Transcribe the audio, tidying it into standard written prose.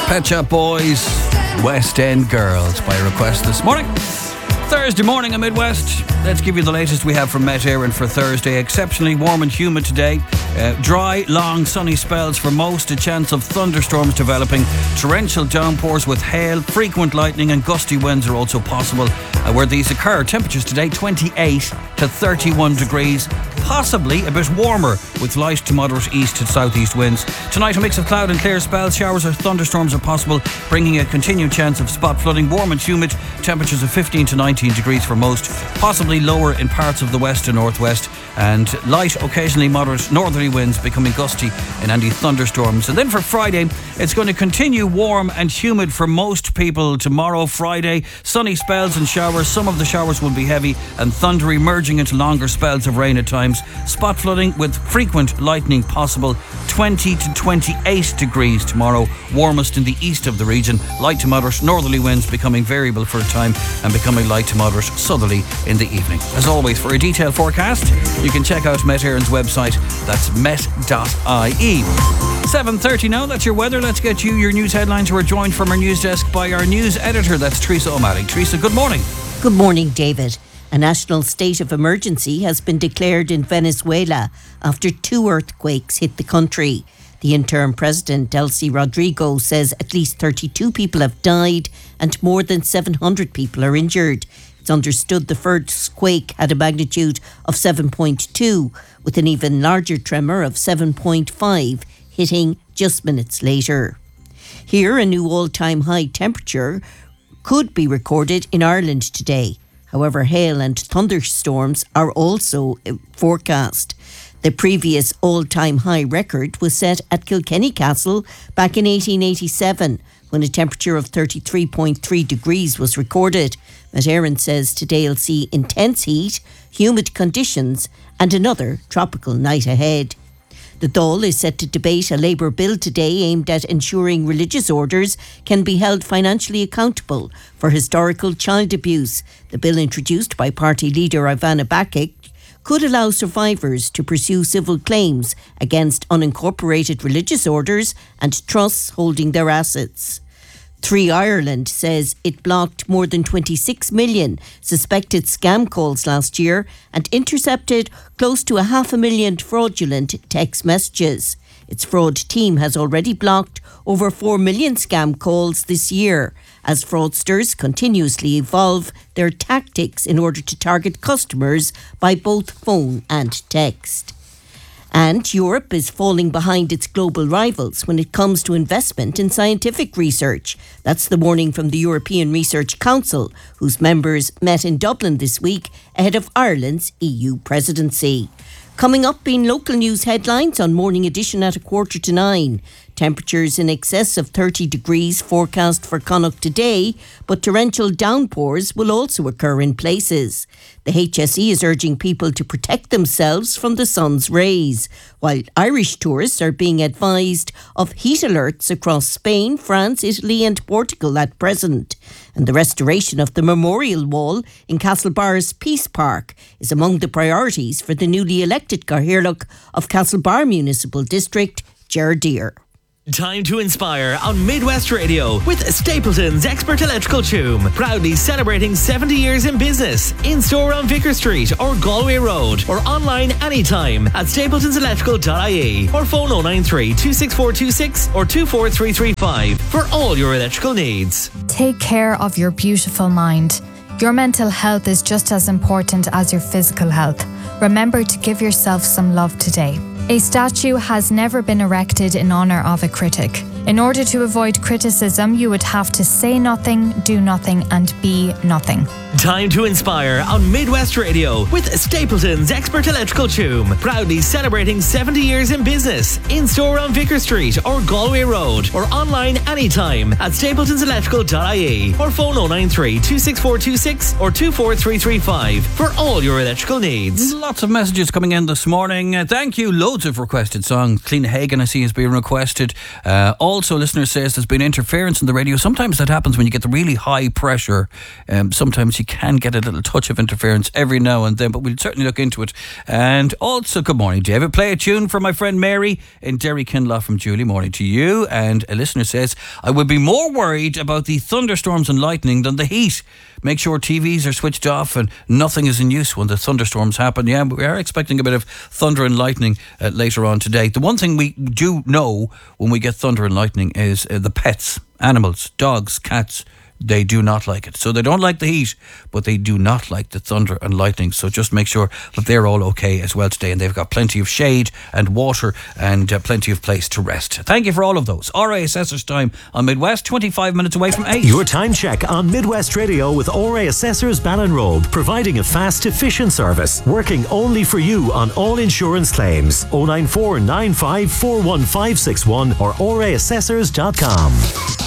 Pet Shop Boys, West End Girls by request this morning. Thursday morning in Midwest. Let's give you the latest we have from Met Éireann for Thursday. Exceptionally warm and humid today. Dry, long, sunny spells for most. A chance of thunderstorms developing. Torrential downpours with hail, frequent lightning and gusty winds are also possible where these occur. Temperatures today 28 to 31 degrees. Possibly a bit warmer with light to moderate east to southeast winds. Tonight a mix of cloud and clear spells. Showers or thunderstorms are possible, bringing a continued chance of spot flooding. Warm and humid. Temperatures of 15 to 19 degrees for most. Possibly lower in parts of the west and northwest. And light, occasionally moderate northerly winds becoming gusty in any thunderstorms. And then for Friday, it's going to continue warm and humid for most people tomorrow, Friday. Sunny spells and showers. Some of the showers will be heavy and thundery, merging into longer spells of rain at times. Spot flooding with frequent lightning possible. 20 to 28 degrees tomorrow. Warmest in the east of the region. Light to moderate northerly winds becoming variable for a time and becoming light to moderate southerly in the evening. As always, for a detailed forecast, you can check out Met Éireann's website. That's met.ie. 7:30 now, that's your weather. Let's get you your news headlines. We're joined from our news desk by our news editor, that's Teresa O'Malley. Teresa, good morning. Good morning, David. A national state of emergency has been declared in Venezuela after 2 earthquakes hit the country. The interim president, Delcy Rodrigo, says at least 32 people have died and more than 700 people are injured. It's understood the first quake had a magnitude of 7.2, with an even larger tremor of 7.5 hitting just minutes later. Here, a new all-time high temperature could be recorded in Ireland today. However, hail and thunderstorms are also forecast. The previous all-time high record was set at Kilkenny Castle back in 1887, when a temperature of 33.3 degrees was recorded. Met Éireann says today will see intense heat, humid conditions and another tropical night ahead. The Dáil is set to debate a Labour bill today aimed at ensuring religious orders can be held financially accountable for historical child abuse. The bill, introduced by party leader Ivana Bacik, could allow survivors to pursue civil claims against unincorporated religious orders and trusts holding their assets. 3 Ireland says it blocked more than 26 million suspected scam calls last year and intercepted close to 500,000 fraudulent text messages. Its fraud team has already blocked over 4 million scam calls this year, as fraudsters continuously evolve their tactics in order to target customers by both phone and text. And Europe is falling behind its global rivals when it comes to investment in scientific research. That's the warning from the European Research Council, whose members met in Dublin this week ahead of Ireland's EU presidency. Coming up in local news headlines on Morning Edition at 8:45. Temperatures in excess of 30 degrees forecast for Connacht today, but torrential downpours will also occur in places. The HSE is urging people to protect themselves from the sun's rays, while Irish tourists are being advised of heat alerts across Spain, France, Italy and Portugal at present. And the restoration of the Memorial Wall in Castlebar's Peace Park is among the priorities for the newly elected Cathaoirleach of Castlebar Municipal District, Ger Deer. Time to inspire on Midwest Radio with Stapleton's Expert Electrical Toom. Proudly celebrating 70 years in business. In-store on Vicar Street or Galway Road, or online anytime at stapletonselectrical.ie, or phone 093 26426 or 24335 for all your electrical needs. Take care of your beautiful mind. Your mental health is just as important as your physical health. Remember to give yourself some love today. A statue has never been erected in honour of a critic. In order to avoid criticism, you would have to say nothing, do nothing and be nothing. Time to inspire on Midwest Radio with Stapleton's Expert Electrical Toom. Proudly celebrating 70 years in business. In-store on Vicar Street or Galway Road, or online anytime at stapletonselectrical.ie, or phone 093 26426 or 24335 for all your electrical needs. Lots of messages coming in this morning. Thank you. Loads of requested songs. Clean Hagen, I see, is being requested. All Also, listener says there's been interference in the radio. Sometimes that happens when you get the really high pressure. Sometimes you can get a little touch of interference every now and then, but we'll certainly look into it. And also, good morning, David. Play a tune for my friend Mary in Derry Kinlaw from Julie. Morning to you. And a listener says, I would be more worried about the thunderstorms and lightning than the heat. Make sure TVs are switched off and nothing is in use when the thunderstorms happen. Yeah, we are expecting a bit of thunder and lightning later on today. The one thing we do know when we get thunder and lightning is the pets, animals, dogs, cats. They do not like it. So they don't like the heat, but they do not like the thunder and lightning. So just make sure that they're all okay as well today. And they've got plenty of shade and water and plenty of place to rest. Thank you for all of those. RA Assessors time on Midwest, 25 minutes away from 8. Your time check on Midwest Radio with RA Assessors Ballinrobe, providing a fast, efficient service, working only for you on all insurance claims. 094 95 41561 or raassessors.com.